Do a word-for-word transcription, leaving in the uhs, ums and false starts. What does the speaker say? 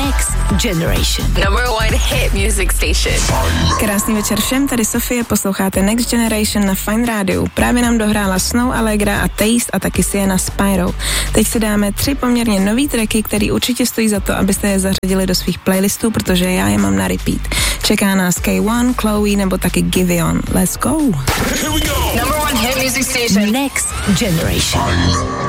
Next Generation. Number one hit music station. Krásný večer všem, tady Sofie, posloucháte Next Generation na Fine Rádiu. Právě nám dohrála Snow Allegra a Taste a taky Sienna Spyro. Teď si dáme tři poměrně nový tracky, který určitě stojí za to, abyste je zařadili do svých playlistů, protože já je mám na repeat. Čeká nás K jedna, Chloe nebo taky Giveon. Let's go! Number one hit music station. Next Generation.